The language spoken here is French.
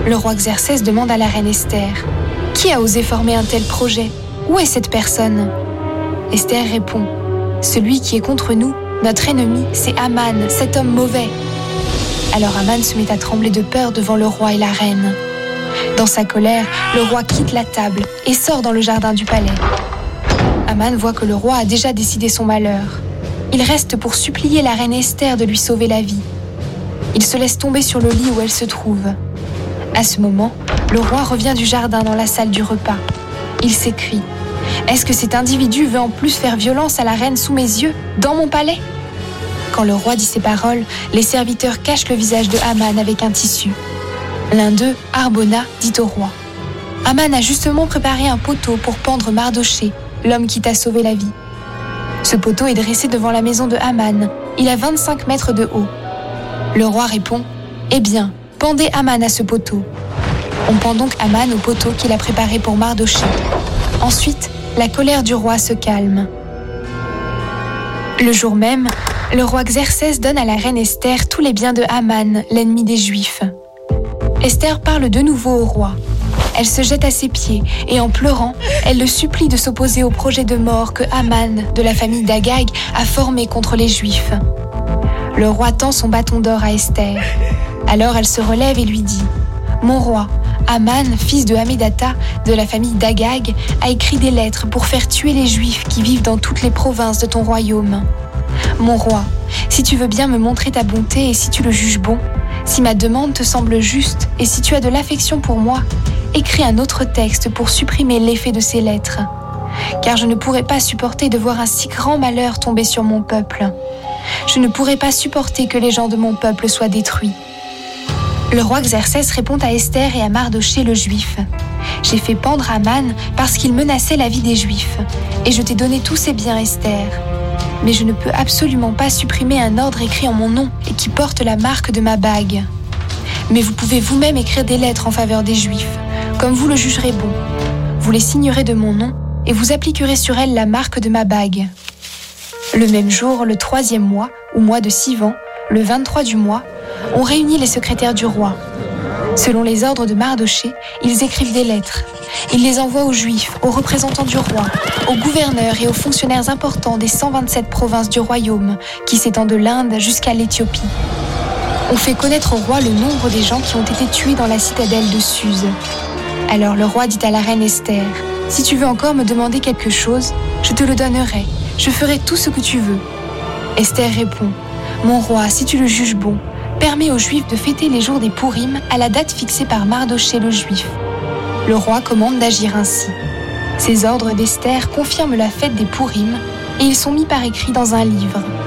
Le roi Xerxès demande à la reine Esther « Qui a osé former un tel projet ? Où est cette personne ?» Esther répond « Celui qui est contre nous, notre ennemi, c'est Aman, cet homme mauvais. » Alors Aman se met à trembler de peur devant le roi et la reine. Dans sa colère, le roi quitte la table et sort dans le jardin du palais. Aman voit que le roi a déjà décidé son malheur. Il reste pour supplier la reine Esther de lui sauver la vie. Il se laisse tomber sur le lit où elle se trouve. À ce moment, le roi revient du jardin dans la salle du repas. Il s'écrie « Est-ce que cet individu veut en plus faire violence à la reine sous mes yeux, dans mon palais ?» Quand le roi dit ces paroles, les serviteurs cachent le visage de Aman avec un tissu. L'un d'eux, Harbona, dit au roi « Aman a justement préparé un poteau pour pendre Mardochée, l'homme qui t'a sauvé la vie. Ce poteau est dressé devant la maison de Aman. Il a 25 mètres de haut. » Le roi répond « Eh bien, pendez Aman à ce poteau. » On pend donc Aman au poteau qu'il a préparé pour Mardochée. Ensuite, la colère du roi se calme. Le jour même, le roi Xerxès donne à la reine Esther tous les biens de Aman, l'ennemi des Juifs. Esther parle de nouveau au roi. Elle se jette à ses pieds et en pleurant, elle le supplie de s'opposer au projet de mort que Aman, de la famille d'Agag, a formé contre les Juifs. Le roi tend son bâton d'or à Esther. Alors elle se relève et lui dit « Mon roi, Aman, fils de Hammédatha, de la famille d'Agag, a écrit des lettres pour faire tuer les Juifs qui vivent dans toutes les provinces de ton royaume. Mon roi, si tu veux bien me montrer ta bonté et si tu le juges bon, si ma demande te semble juste et si tu as de l'affection pour moi, écris un autre texte pour supprimer l'effet de ces lettres. Car je ne pourrais pas supporter de voir un si grand malheur tomber sur mon peuple. Je ne pourrais pas supporter que les gens de mon peuple soient détruits. » Le roi Xerxès répond à Esther et à Mardochée le Juif. « J'ai fait pendre Aman parce qu'il menaçait la vie des Juifs, et je t'ai donné tous ses biens, Esther. Mais je ne peux absolument pas supprimer un ordre écrit en mon nom et qui porte la marque de ma bague. Mais vous pouvez vous-même écrire des lettres en faveur des Juifs, comme vous le jugerez bon. Vous les signerez de mon nom et vous appliquerez sur elles la marque de ma bague. » Le même jour, le 3e mois, ou mois de Sivan, le 23 du mois, on réunit les secrétaires du roi. Selon les ordres de Mardochée, ils écrivent des lettres. Ils les envoient aux Juifs, aux représentants du roi, aux gouverneurs et aux fonctionnaires importants des 127 provinces du royaume, qui s'étend de l'Inde jusqu'à l'Éthiopie. On fait connaître au roi le nombre des gens qui ont été tués dans la citadelle de Suse. Alors le roi dit à la reine Esther, « Si tu veux encore me demander quelque chose, je te le donnerai. Je ferai tout ce que tu veux. » Esther répond, « Mon roi, si tu le juges bon, permets aux Juifs de fêter les jours des Pourim à la date fixée par Mardochée le Juif. » Le roi commande d'agir ainsi. Ces ordres d'Esther confirment la fête des Pourim et ils sont mis par écrit dans un livre.